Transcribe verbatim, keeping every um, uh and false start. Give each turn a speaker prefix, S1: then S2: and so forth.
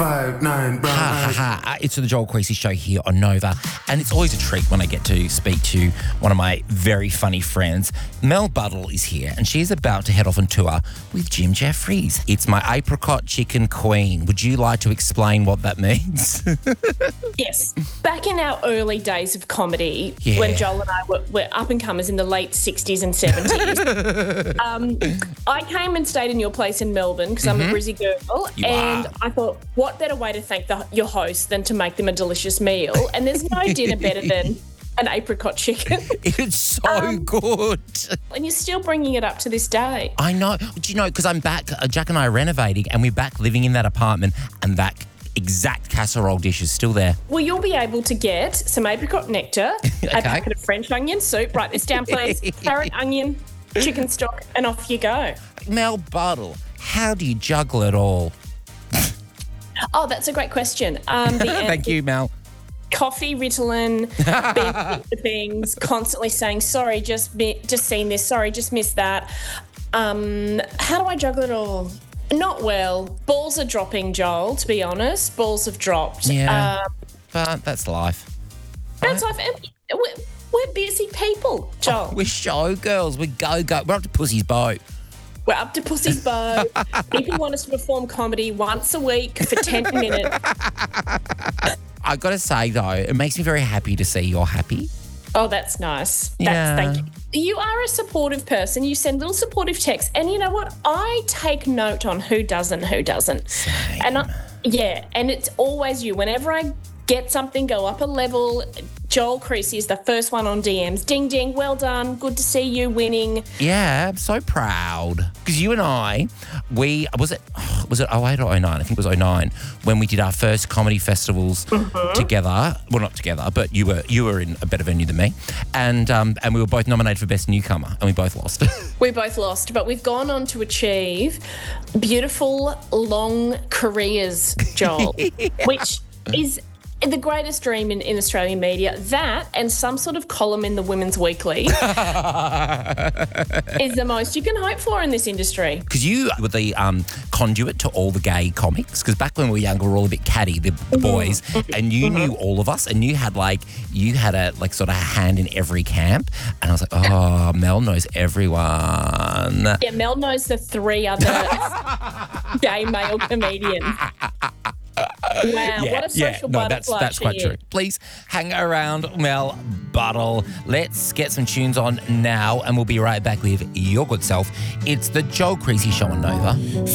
S1: five, nine, brown
S2: Ha
S1: eyes.
S2: ha ha. It's the Joel Creasy Show here on Nova. And it's always a treat when I get to speak to one of my very funny friends. Mel Buttle is here and she's about to head off on tour with Jim Jeffries. It's my apricot chicken queen. Would you like to explain what that means?
S3: Yes. Back in our early days of comedy,
S2: Yeah.
S3: when Joel and I were, were up-and-comers in the late sixties and seventies, um, I came and stayed in your place in Melbourne because I'm a Brizzy girl,
S2: You
S3: and
S2: are.
S3: I thought, what better way to thank the, your host than to make them a delicious meal? And there's no dinner better than an apricot chicken.
S2: It's so
S3: Um,
S2: good.
S3: And you're still bringing it up to this day.
S2: I know. Do you know, because I'm back, uh, Jack and I are renovating and we're back living in that apartment and that exact casserole dish is still there.
S3: Well, you'll be able to get some apricot nectar,
S2: Okay.
S3: a packet of French onion soup, write this down please, carrot, onion, chicken stock, and off you go.
S2: Mel Buttle, how do you juggle it all?
S3: Oh, that's a great question. Um, the
S2: Thank you, Mel.
S3: Coffee, Ritalin, being the things, constantly saying, sorry, just mi- just seen this, sorry, just missed that. Um, how do I juggle it all? Not well. Balls are dropping, Joel, to be honest. Balls have dropped.
S2: Yeah.
S3: Um,
S2: But that's life.
S3: that's life. And We're, we're busy people, Joel.
S2: We're show girls. We go, go. We're up to Pussy's boat.
S3: We're up to Pussy's Bow. People want us to perform comedy once a week for ten minutes.
S2: I got to say, though, it makes me very happy to see you're happy.
S3: Oh, that's nice. That's,
S2: Yeah.
S3: Thank you. You are a supportive person. You send little supportive texts. And you know what? I take note on who doesn't, who doesn't.
S2: Same.
S3: And I, yeah, and it's always you. Whenever I get something, go up a level, Joel Creasy is the first one on D Ms. Ding, ding, well done. Good to see you winning.
S2: Yeah, I'm so proud. Because you and I, we, was it was it oh eight or oh nine? I think it was oh nine when we did our first comedy festivals together. Well, not together, but you were you were in a better venue than me. And um, and we were both nominated for Best Newcomer and we both lost.
S3: We both lost, but we've gone on to achieve beautiful, long careers, Joel, which is the greatest dream in, in Australian media. That and some sort of column in the Women's Weekly is the most you can hope for in this industry.
S2: Because you were the um, conduit to all the gay comics. Because back when we were younger, we were all a bit catty, the, the boys, and you knew all of us, and you had like you had a like sort of a hand in every camp. And I was like, oh, Mel knows everyone.
S3: Yeah, Mel knows the three other gay male comedians. Wow, what a social
S2: no,
S3: butterfly
S2: that's that's
S3: she
S2: quite
S3: is.
S2: true. Please hang around, Mel Buttle. Let's get some tunes on now, and we'll be right back with your good self. It's the Joel Creasy Show on Nova.